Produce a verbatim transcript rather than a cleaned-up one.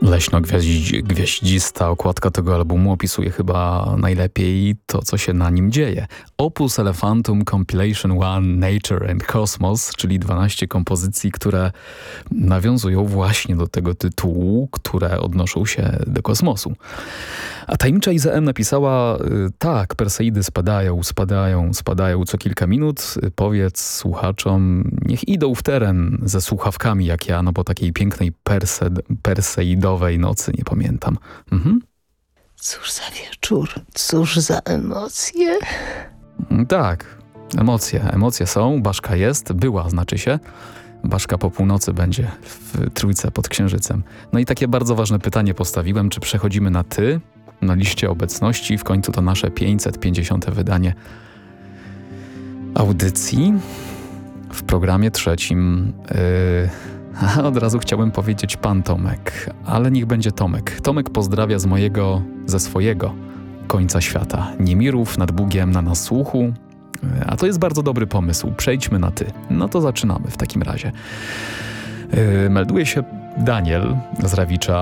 Leśno-gwiaździsta okładka tego albumu opisuje chyba najlepiej to, co się na nim dzieje. Opus Elephantum Compilation One Nature and Cosmos, czyli dwanaście kompozycji, które nawiązują właśnie do tego tytułu, które odnoszą się do kosmosu. A tajemnicza Iza M napisała, tak, Perseidy spadają, spadają, spadają co kilka minut. Powiedz słuchaczom, niech idą w teren ze słuchawkami jak ja, no bo takiej pięknej perse, perseidowej nocy nie pamiętam. Mhm. Cóż za wieczór, cóż za emocje. Tak, emocje, emocje są, Baszka jest, była znaczy się. Baszka po północy będzie w Trójce pod Księżycem. No i takie bardzo ważne pytanie postawiłem, czy przechodzimy na ty na liście obecności. W końcu to nasze pięćset pięćdziesiąte wydanie audycji w programie trzecim. Yy, od razu chciałem powiedzieć pan Tomek, ale niech będzie Tomek. Tomek pozdrawia z mojego, ze swojego końca świata. Niemirów nad Bugiem na nasłuchu. A to jest bardzo dobry pomysł. Przejdźmy na ty. No to zaczynamy w takim razie. Yy, melduje się Daniel z Rawicza.